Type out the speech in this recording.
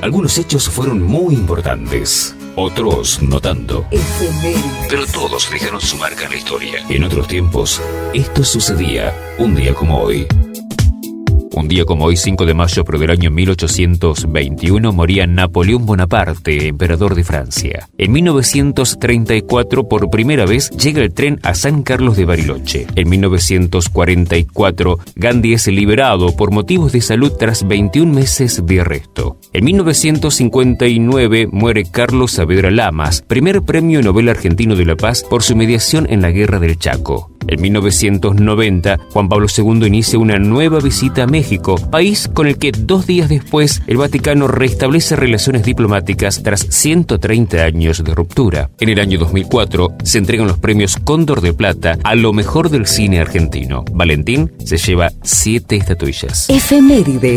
Algunos hechos fueron muy importantes, otros no tanto. Pero todos dejaron su marca en la historia. En otros tiempos, esto sucedía un día como hoy. Un día como hoy, 5 de mayo, pero del año 1821, moría Napoleón Bonaparte, emperador de Francia. En 1934, por primera vez, llega el tren a San Carlos de Bariloche. En 1944, Gandhi es liberado por motivos de salud tras 21 meses de arresto. En 1959, muere Carlos Saavedra Lamas, primer premio Nobel argentino de la paz por su mediación en la Guerra del Chaco. En 1990, Juan Pablo II inicia una nueva visita a México, país con el que 2 días después el Vaticano restablece relaciones diplomáticas tras 130 años de ruptura. En el año 2004 se entregan los premios Cóndor de Plata a lo mejor del cine argentino. Valentín se lleva 7 estatuillas. Efemérides.